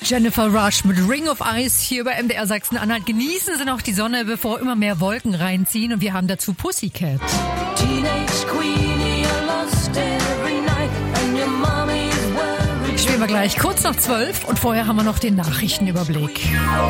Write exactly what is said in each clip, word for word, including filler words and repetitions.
Jennifer Rush mit Ring of Ice hier bei M D R Sachsen-Anhalt. Genießen Sie noch die Sonne, bevor immer mehr Wolken reinziehen. Und wir haben dazu Pussycat. Spielen wir gleich kurz nach zwölf und vorher haben wir noch den Nachrichtenüberblick.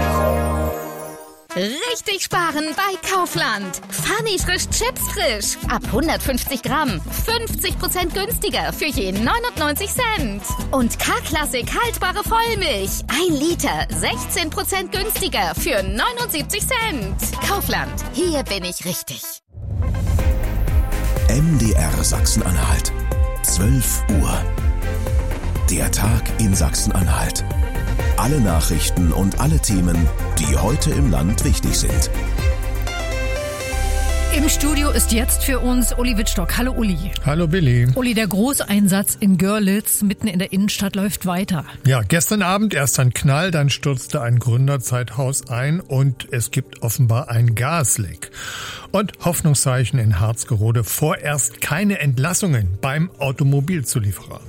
Richtig sparen bei Kaufland. Funny frisch Chips frisch. Ab hundertfünfzig Gramm. fünfzig Prozent günstiger für je neunundneunzig Cent. Und K-Klassik haltbare Vollmilch. Ein Liter. sechzehn Prozent günstiger für neunundsiebzig Cent. Kaufland. Hier bin ich richtig. M D R Sachsen-Anhalt. zwölf Uhr. Der Tag in Sachsen-Anhalt. Alle Nachrichten und alle Themen, die heute im Land wichtig sind. Im Studio ist jetzt für uns Uli Wittstock. Hallo Uli. Hallo Billy. Uli, der Großeinsatz in Görlitz mitten in der Innenstadt läuft weiter. Ja, gestern Abend erst ein Knall, dann stürzte ein Gründerzeithaus ein und es gibt offenbar ein Gasleck. Und Hoffnungszeichen in Harzgerode, vorerst keine Entlassungen beim Automobilzulieferer.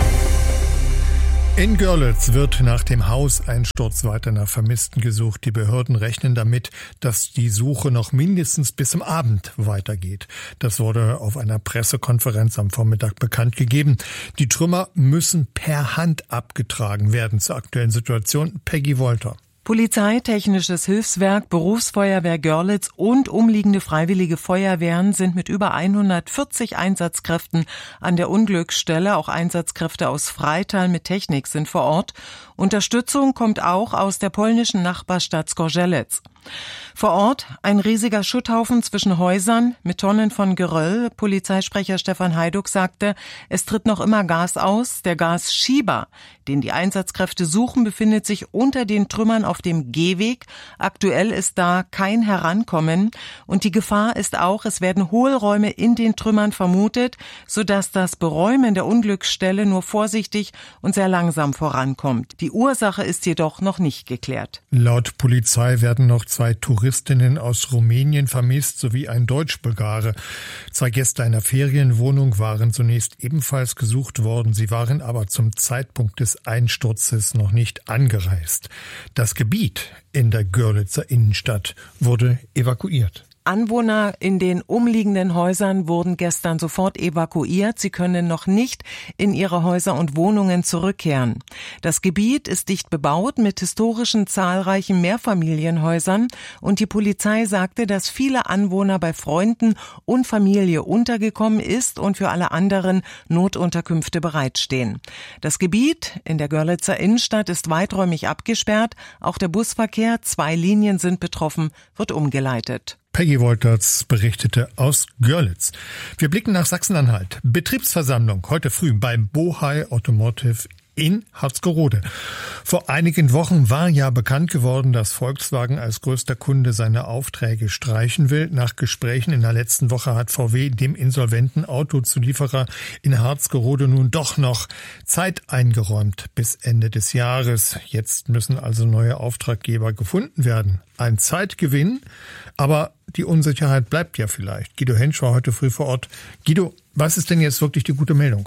In Görlitz wird nach dem Hauseinsturz weiter nach Vermissten gesucht. Die Behörden rechnen damit, dass die Suche noch mindestens bis zum Abend weitergeht. Das wurde auf einer Pressekonferenz am Vormittag bekannt gegeben. Die Trümmer müssen per Hand abgetragen werden. Zur aktuellen Situation Peggy Wolter. Polizei, Technisches Hilfswerk, Berufsfeuerwehr Görlitz und umliegende freiwillige Feuerwehren sind mit über hundertvierzig Einsatzkräften an der Unglücksstelle. Auch Einsatzkräfte aus Freital mit Technik sind vor Ort. Unterstützung kommt auch aus der polnischen Nachbarstadt Zgorzelec. Vor Ort ein riesiger Schutthaufen zwischen Häusern mit Tonnen von Geröll. Polizeisprecher Stefan Heiduck sagte, es tritt noch immer Gas aus. Der Gasschieber, den die Einsatzkräfte suchen, befindet sich unter den Trümmern auf dem Gehweg. Aktuell ist da kein Herankommen. Und die Gefahr ist auch, es werden Hohlräume in den Trümmern vermutet, sodass das Beräumen der Unglücksstelle nur vorsichtig und sehr langsam vorankommt. Die Ursache ist jedoch noch nicht geklärt. Laut Polizei werden noch zwei Touristinnen aus Rumänien vermisst, sowie ein Deutsch-Bulgare. Zwei Gäste einer Ferienwohnung waren zunächst ebenfalls gesucht worden. Sie waren aber zum Zeitpunkt des Einsturzes noch nicht angereist. Das Gebiet in der Görlitzer Innenstadt wurde evakuiert. Anwohner in den umliegenden Häusern wurden gestern sofort evakuiert. Sie können noch nicht in ihre Häuser und Wohnungen zurückkehren. Das Gebiet ist dicht bebaut mit historischen zahlreichen Mehrfamilienhäusern und die Polizei sagte, dass viele Anwohner bei Freunden und Familie untergekommen ist und für alle anderen Notunterkünfte bereitstehen. Das Gebiet in der Görlitzer Innenstadt ist weiträumig abgesperrt. Auch der Busverkehr, zwei Linien sind betroffen, wird umgeleitet. Peggy Wolterts berichtete aus Görlitz. Wir blicken nach Sachsen-Anhalt. Betriebsversammlung heute früh beim Bohai Automotive in Harzgerode. Vor einigen Wochen war ja bekannt geworden, dass Volkswagen als größter Kunde seine Aufträge streichen will. Nach Gesprächen in der letzten Woche hat V W dem insolventen Autozulieferer in Harzgerode nun doch noch Zeit eingeräumt bis Ende des Jahres. Jetzt müssen also neue Auftraggeber gefunden werden. Ein Zeitgewinn, aber die Unsicherheit bleibt ja vielleicht. Guido Hensch war heute früh vor Ort. Guido, was ist denn jetzt wirklich die gute Meldung?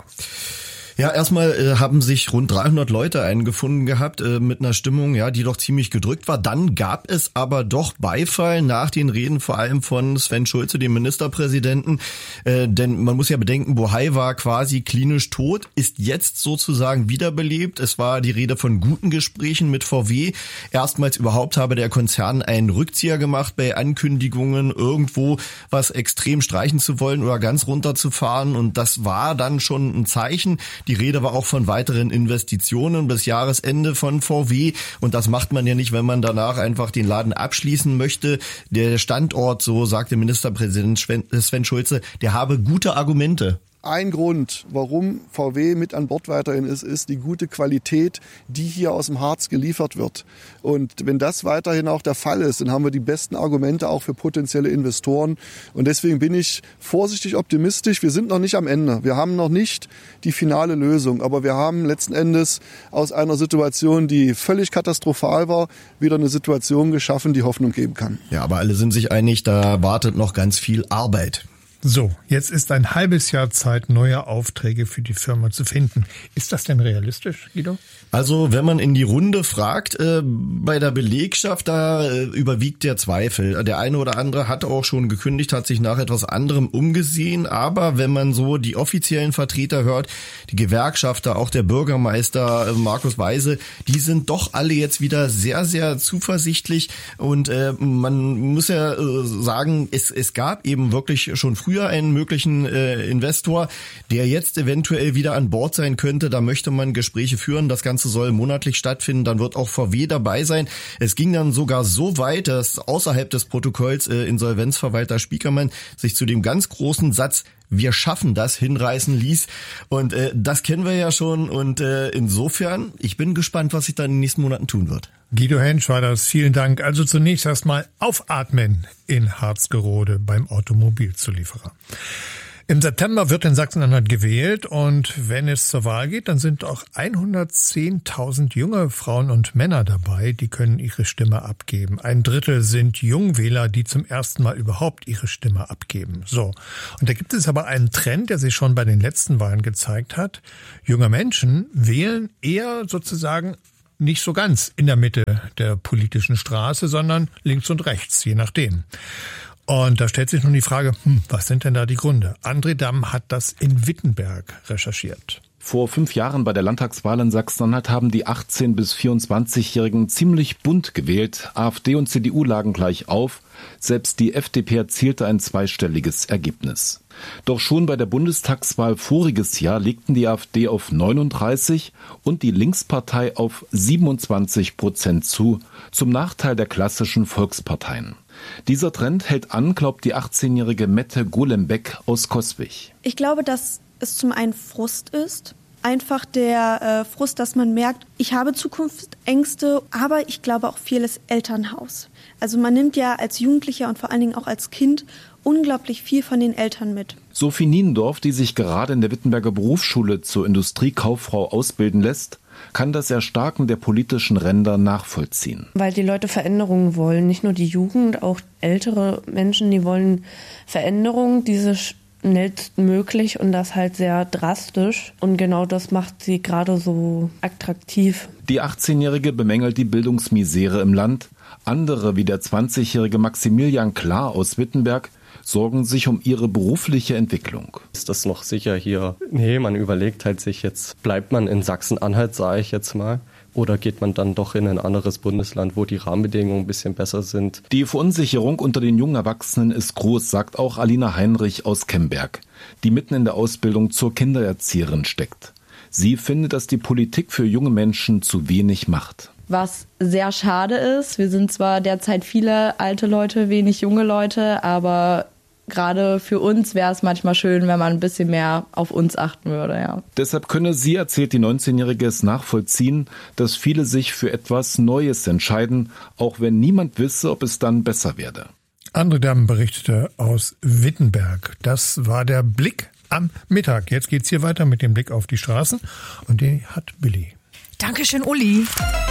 Ja, erstmal äh, haben sich rund dreihundert Leute eingefunden gehabt äh, mit einer Stimmung, ja, die doch ziemlich gedrückt war. Dann gab es aber doch Beifall nach den Reden, vor allem von Sven Schulze, dem Ministerpräsidenten. Äh, denn man muss ja bedenken, Bohai war quasi klinisch tot, ist jetzt sozusagen wiederbelebt. Es war die Rede von guten Gesprächen mit V W. Erstmals überhaupt habe der Konzern einen Rückzieher gemacht bei Ankündigungen, irgendwo was extrem streichen zu wollen oder ganz runterzufahren. Und das war dann schon ein Zeichen. Die Rede war auch von weiteren Investitionen bis Jahresende von V W. Und das macht man ja nicht, wenn man danach einfach den Laden abschließen möchte. Der Standort, so sagte Ministerpräsident Sven Schulze, der habe gute Argumente. Ein Grund, warum V W mit an Bord weiterhin ist, ist die gute Qualität, die hier aus dem Harz geliefert wird. Und wenn das weiterhin auch der Fall ist, dann haben wir die besten Argumente auch für potenzielle Investoren. Und deswegen bin ich vorsichtig optimistisch. Wir sind noch nicht am Ende. Wir haben noch nicht die finale Lösung. Aber wir haben letzten Endes aus einer Situation, die völlig katastrophal war, wieder eine Situation geschaffen, die Hoffnung geben kann. Ja, aber alle sind sich einig, da wartet noch ganz viel Arbeit. So, jetzt ist ein halbes Jahr Zeit, neue Aufträge für die Firma zu finden. Ist das denn realistisch, Guido? Also, wenn man in die Runde fragt, äh, bei der Belegschaft, da äh, überwiegt der Zweifel. Der eine oder andere hat auch schon gekündigt, hat sich nach etwas anderem umgesehen. Aber wenn man so die offiziellen Vertreter hört, die Gewerkschafter, auch der Bürgermeister äh, Markus Weise, die sind doch alle jetzt wieder sehr, sehr zuversichtlich. Und äh, man muss ja äh, sagen, es, es gab eben wirklich schon früher einen möglichen äh, Investor, der jetzt eventuell wieder an Bord sein könnte. Da möchte man Gespräche führen. Das Ganze soll monatlich stattfinden. Dann wird auch V W dabei sein. Es ging dann sogar so weit, dass außerhalb des Protokolls äh, Insolvenzverwalter Spiekermann sich zu dem ganz großen Satz "Wir schaffen das" hinreißen ließ. Und äh, das kennen wir ja schon. Und äh, insofern, ich bin gespannt, was sich da in den nächsten Monaten tun wird. Guido Hensch war das. Vielen Dank. Also zunächst erstmal aufatmen in Harzgerode beim Automobilzulieferer. Im September wird in Sachsen-Anhalt gewählt und wenn es zur Wahl geht, dann sind auch hundertzehntausend junge Frauen und Männer dabei, die können ihre Stimme abgeben. Ein Drittel sind Jungwähler, die zum ersten Mal überhaupt ihre Stimme abgeben. So. Und da gibt es aber einen Trend, der sich schon bei den letzten Wahlen gezeigt hat. Junge Menschen wählen eher sozusagen nicht so ganz in der Mitte der politischen Straße, sondern links und rechts, je nachdem. Und da stellt sich nun die Frage, hm, was sind denn da die Gründe? André Damm hat das in Wittenberg recherchiert. Vor fünf Jahren bei der Landtagswahl in Sachsen-Anhalt haben die achtzehn- bis vierundzwanzigjährigen ziemlich bunt gewählt. AfD und C D U lagen gleich auf. Selbst die F D P erzielte ein zweistelliges Ergebnis. Doch schon bei der Bundestagswahl voriges Jahr legten die AfD auf neununddreißig und die Linkspartei auf siebenundzwanzig Prozent zu, zum Nachteil der klassischen Volksparteien. Dieser Trend hält an, glaubt die achtzehnjährige Mette Golembeck aus Coswig. Ich glaube, dass es zum einen Frust ist. Einfach der äh, Frust, dass man merkt, ich habe Zukunftsängste, aber ich glaube auch vieles Elternhaus. Also man nimmt ja als Jugendlicher und vor allen Dingen auch als Kind unglaublich viel von den Eltern mit. Sophie Niendorf, die sich gerade in der Wittenberger Berufsschule zur Industriekauffrau ausbilden lässt, kann das Erstarken der politischen Ränder nachvollziehen. Weil die Leute Veränderungen wollen, nicht nur die Jugend, auch ältere Menschen, die wollen Veränderungen, diese schnellstmöglich und das halt sehr drastisch. Und genau das macht sie gerade so attraktiv. Die achtzehnjährige bemängelt die Bildungsmisere im Land. Andere, wie der zwanzigjährige Maximilian Klar aus Wittenberg, sorgen sich um ihre berufliche Entwicklung. Ist das noch sicher hier? Nee, man überlegt halt sich jetzt, bleibt man in Sachsen-Anhalt, sage ich jetzt mal, oder geht man dann doch in ein anderes Bundesland, wo die Rahmenbedingungen ein bisschen besser sind? Die Verunsicherung unter den jungen Erwachsenen ist groß, sagt auch Alina Heinrich aus Kemberg, die mitten in der Ausbildung zur Kindererzieherin steckt. Sie findet, dass die Politik für junge Menschen zu wenig macht. Was sehr schade ist. Wir sind zwar derzeit viele alte Leute, wenig junge Leute, aber gerade für uns wäre es manchmal schön, wenn man ein bisschen mehr auf uns achten würde. Ja. Deshalb könne sie, erzählt die neunzehnjährige, es nachvollziehen, dass viele sich für etwas Neues entscheiden, auch wenn niemand wisse, ob es dann besser werde. André Damm berichtete aus Wittenberg. Das war der Blick am Mittag. Jetzt geht's hier weiter mit dem Blick auf die Straßen und den hat Billy. Dankeschön, Uli.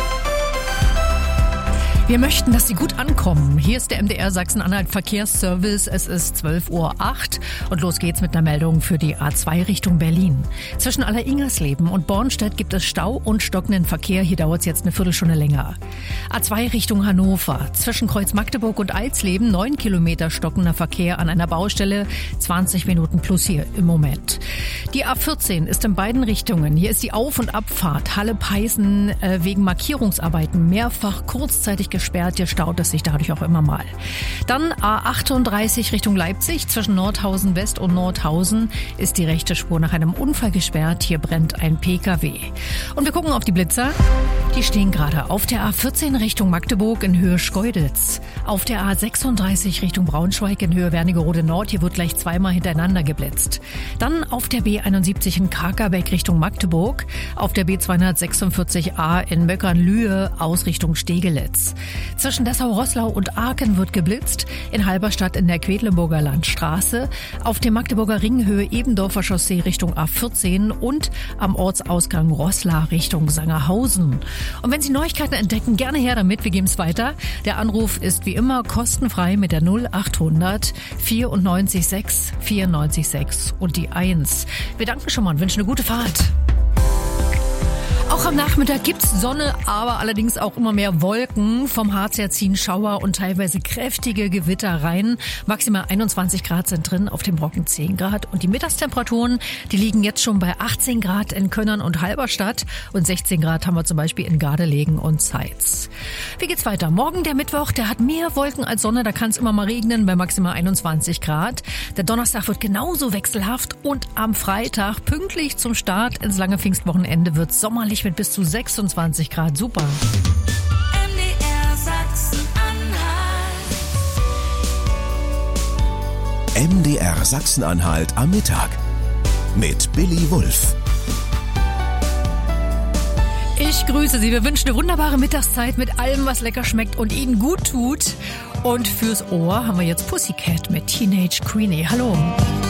Wir möchten, dass Sie gut ankommen. Hier ist der M D R Sachsen-Anhalt Verkehrsservice. Es ist zwölf Uhr acht und los geht's mit einer Meldung für die A zwei Richtung Berlin. Zwischen Alleringersleben und Bornstedt gibt es Stau und stockenden Verkehr. Hier dauert es jetzt eine Viertelstunde länger. A zwei Richtung Hannover. Zwischen Kreuz Magdeburg und Eilsleben neun Kilometer stockender Verkehr an einer Baustelle. zwanzig Minuten plus hier im Moment. Die A vierzehn ist in beiden Richtungen. Hier ist die Auf- und Abfahrt Halle-Peißen äh, wegen Markierungsarbeiten mehrfach kurzzeitig gesperrt, hier staut es sich dadurch auch immer mal. Dann A achtunddreißig Richtung Leipzig, zwischen Nordhausen West und Nordhausen ist die rechte Spur nach einem Unfall gesperrt, hier brennt ein P K W. Und wir gucken auf die Blitzer, die stehen gerade auf der A vierzehn Richtung Magdeburg in Höhe Schkeuditz, auf der A sechsunddreißig Richtung Braunschweig in Höhe Wernigerode Nord, hier wird gleich zweimal hintereinander geblitzt. Dann auf der B einundsiebzig in Kakerbeck Richtung Magdeburg, auf der B zweihundertsechsundvierzig A in Möckernlühe aus Richtung Stegelitz. Zwischen Dessau-Roßlau und Aachen wird geblitzt. In Halberstadt in der Quedlinburger Landstraße. Auf dem Magdeburger Ring Höhe Ebendorfer Chaussee Richtung A vierzehn und am Ortsausgang Roßla Richtung Sangerhausen. Und wenn Sie Neuigkeiten entdecken, gerne her damit. Wir geben es weiter. Der Anruf ist wie immer kostenfrei mit der null achthundert vierundneunzig sechs vierundneunzig sechs und die eins. Wir danken schon mal und wünschen eine gute Fahrt. Auch am Nachmittag gibt's Sonne, aber allerdings auch immer mehr Wolken. Vom Harz her ziehen Schauer und teilweise kräftige Gewitter rein. Maximal einundzwanzig Grad sind drin, auf dem Brocken zehn Grad. Und die Mittagstemperaturen, die liegen jetzt schon bei achtzehn Grad in Könnern und Halberstadt. Und sechzehn Grad haben wir zum Beispiel in Gardelegen und Zeitz. Wie geht's weiter? Morgen der Mittwoch, der hat mehr Wolken als Sonne. Da kann es immer mal regnen bei maximal einundzwanzig Grad. Der Donnerstag wird genauso wechselhaft. Und am Freitag, pünktlich zum Start ins lange Pfingstwochenende, wird sommerlich mit bis zu sechsundzwanzig Grad. Super. M D R Sachsen-Anhalt. M D R Sachsen-Anhalt am Mittag mit Billy Wulff. Ich grüße Sie. Wir wünschen eine wunderbare Mittagszeit mit allem, was lecker schmeckt und Ihnen gut tut. Und fürs Ohr haben wir jetzt Pussycat mit Teenage Queenie. Hallo.